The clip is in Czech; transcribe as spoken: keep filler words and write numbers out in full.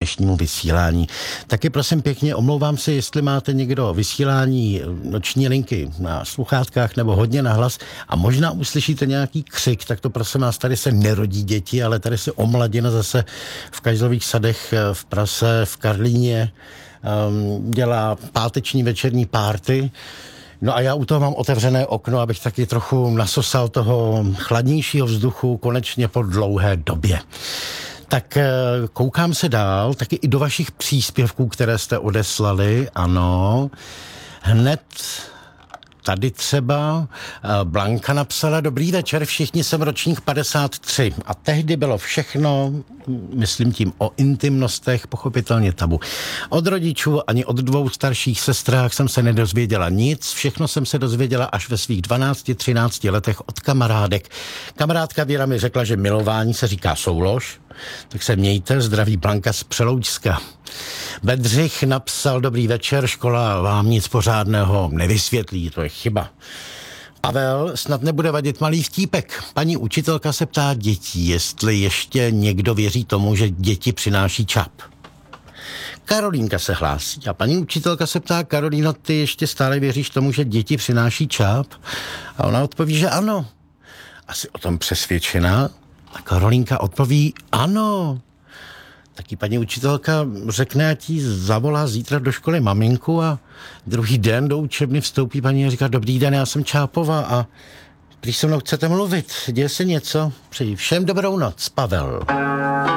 dnešnímu vysílání. Taky prosím pěkně, omlouvám se, jestli máte někdo vysílání noční linky na sluchátkách nebo hodně nahlas a možná uslyšíte nějaký křik, tak to prosím vás, tady se nerodí děti, ale tady se omladina zase v Kajzlových sadech v Praze, v Karlíně um, dělá páteční večerní párty. No a já u toho mám otevřené okno, abych taky trochu nasosal toho chladnějšího vzduchu konečně po dlouhé době. Tak koukám se dál, taky i do vašich příspěvků, které jste odeslali, ano. Hned tady třeba Blanka napsala: dobrý večer, všichni, jsem ročník padesát tři a tehdy bylo všechno, myslím tím o intimnostech, pochopitelně tabu. Od rodičů ani od dvou starších sestrách jsem se nedozvěděla nic, všechno jsem se dozvěděla až ve svých dvanácti třinácti letech od kamarádek. Kamarádka Věra mi řekla, že milování se říká soulož, tak se mějte, zdraví Blanka z Přeloučska. Bedřich napsal: dobrý večer, škola vám nic pořádného nevysvětlí, to je chyba. Pavel: snad nebude vadit malý vtípek. Paní učitelka se ptá dětí, jestli ještě někdo věří tomu, že děti přináší čap. Karolínka se hlásí a paní učitelka se ptá: Karolíno, ty ještě stále věříš tomu, že děti přináší čap? A ona odpoví, že ano. Asi o tom přesvědčená. A Karolínka odpoví: ano. Taky paní učitelka řekne, ať jí zavolá zítra do školy maminku, a druhý den do učebny vstoupí paní a říká: dobrý den, já jsem Čápová a když se mnou chcete mluvit, děje se něco? Přeji všem dobrou noc, Pavel.